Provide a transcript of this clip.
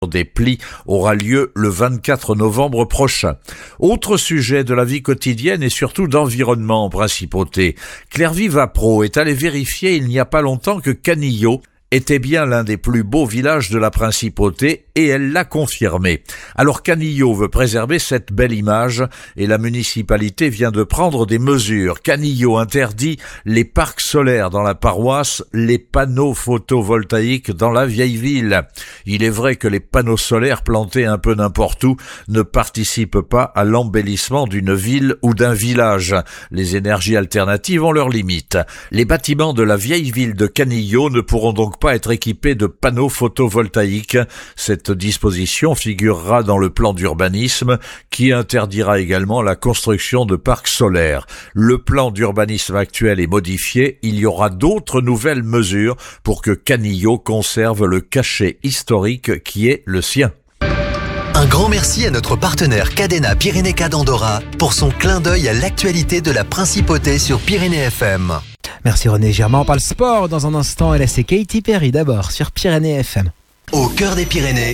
des plis aura lieu le 24 novembre prochain. Autre sujet de la vie quotidienne et surtout d'environnement en principauté. Clairvy Vapro est allé vérifier il n'y a pas longtemps que Canillo était bien l'un des plus beaux villages de la principauté et elle l'a confirmé. Alors Canillo veut préserver cette belle image et la municipalité vient de prendre des mesures. Canillo interdit les parcs solaires dans la paroisse, les panneaux photovoltaïques dans la vieille ville. Il est vrai que les panneaux solaires plantés un peu n'importe où ne participent pas à l'embellissement d'une ville ou d'un village. Les énergies alternatives ont leurs limites. Les bâtiments de la vieille ville de Canillo ne pourront donc pas être équipés de panneaux photovoltaïques. Cette disposition figurera dans le plan d'urbanisme qui interdira également la construction de parcs solaires. Le plan d'urbanisme actuel est modifié. Il y aura d'autres nouvelles mesures pour que Canillo conserve le cachet historique qui est le sien. Un grand merci à notre partenaire Cadena Pyrénéca d'Andorra pour son clin d'œil à l'actualité de la principauté sur Pyrénées FM. Merci René Germain, on parle sport dans un instant et là c'est Katy Perry d'abord sur Pyrénées FM. Au cœur des Pyrénées.